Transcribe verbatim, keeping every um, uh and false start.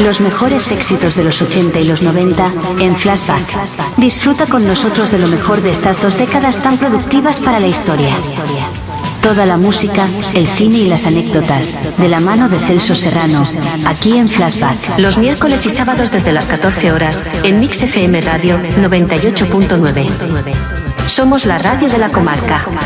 Los mejores éxitos de los ochenta y los noventa en Flashback. Disfruta con nosotros de lo mejor de estas dos décadas tan productivas para la historia. Toda la música, el cine y las anécdotas, de la mano de Celso Serrano, aquí en Flashback. Los miércoles y sábados desde las catorce horas, en Mix F M Radio noventa y ocho punto nueve. Somos la radio de la comarca.